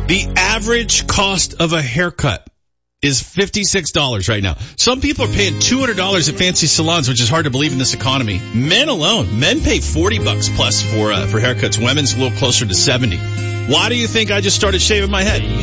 The average cost of a haircut is $56 right now. Some people are paying $200 at fancy salons, which is hard to believe in this economy. Men alone, men pay $40 plus for haircuts. Women's a little closer to $70. Why do you think I just started shaving my head?